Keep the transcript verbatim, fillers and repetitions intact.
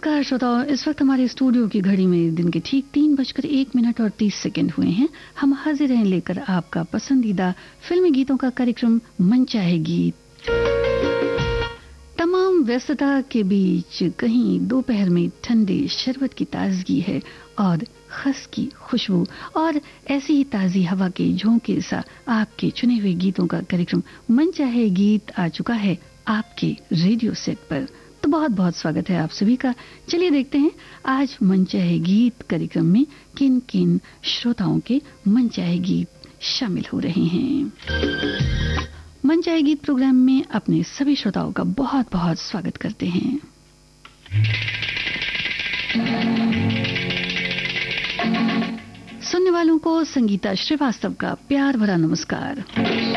नमस्कार श्रोताओं, इस वक्त हमारे स्टूडियो की घड़ी में दिन के ठीक तीन बजकर एक मिनट और तीस सेकंड हुए हैं। हम हाजिर हैं लेकर आपका पसंदीदा फिल्मी गीतों का कार्यक्रम मन चाहे गीत। तमाम व्यस्तता के बीच कहीं दोपहर में ठंडे शरबत की ताजगी है और खस की खुशबू और ऐसी ही ताजी हवा के झोंके सा आपके चुने हुए गीतों का कार्यक्रम मन चाहे गीत आ चुका है आपके रेडियो सेट पर। तो बहुत बहुत स्वागत है आप सभी का। चलिए देखते हैं आज मन चाहे गीत कार्यक्रम में किन किन श्रोताओं के मन चाहे गीत शामिल हो रहे हैं। मन चाहे गीत प्रोग्राम में अपने सभी श्रोताओं का बहुत बहुत स्वागत करते हैं। सुनने वालों को संगीता श्रीवास्तव का प्यार भरा नमस्कार।